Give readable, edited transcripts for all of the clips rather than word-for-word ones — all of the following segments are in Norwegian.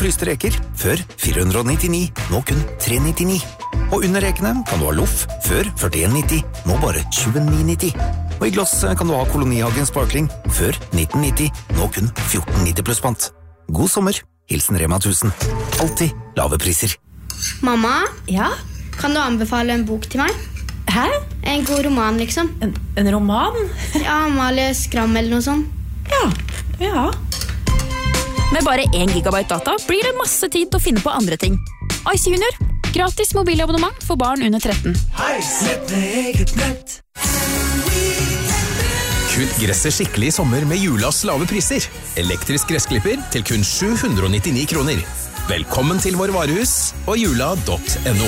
fryste reker, før 499, nå kun 399. Og under rekene kan du ha loff, før 41,90, nå bare 29,90. Og i glass kan du ha Kolonihagen Sparkling, før 1990, nå kun 14,90 pluss pant. God sommer, hilsen Rema 1000. Alltid lave priser. Mamma? Ja? Kan du anbefale en bok til meg? Hæ? En god roman, liksom. En roman? Ja, Amalie Skram eller noe sånt. Ja. Med bare 1 gigabyte data blir det masse tid til å finne på andre ting. Ice Junior. Gratis mobilabonnement for barn under 13. Nett med eget nett. Kutt gresset skikkelig i sommer med Julas lave priser. Elektrisk gressklipper til kun 799 kroner. Velkommen til vår varehus og jula.no.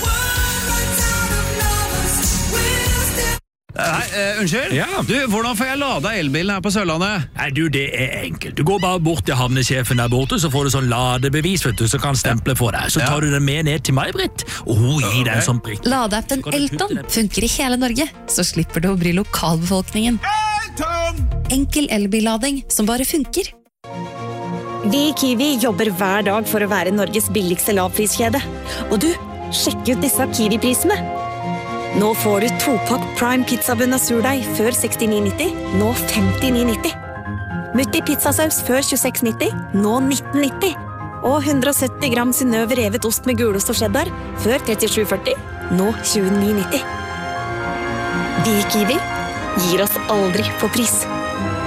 Unnskyld? Ja. Du, hvordan får jeg lada elbilen her på Sørlandet? Nei, du, det enkelt. Du går bare bort til havnesjefen der borte, så får du sånn ladebevis, vet du, som kan stemple for deg. Så tar du den med ned til meg, Britt, og hun gir deg en sånn prikk. Ladeappen Elton funker i hele Norge, så slipper du å bry lokalbefolkningen. Enkel elbillading som bare funker. Vi i Kiwi jobber hver dag for å være Norges billigste lavpriskjede. Og du, sjekk ut disse Kiwi-prisene. Nå får du 2-pakk Prime pizzabunn og surdeig før 69,90, nå 59,90. Mutti pizzasaus før 26,90, nå 19,90. Og 170 gram Synnøve revet ost med gulost og cheddar før 37,40, nå 29,90. Vi i Kiwi gir oss aldri på pris.